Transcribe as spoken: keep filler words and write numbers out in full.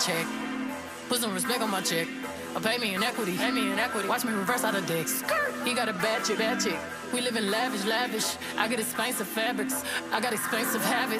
check. Put some respect on my check. Or pay me in equity, pay me in equity. Watch me reverse out of dicks. He got a bad chick, bad chick. We live in lavish, lavish. I get expensive fabrics. I got expensive habits.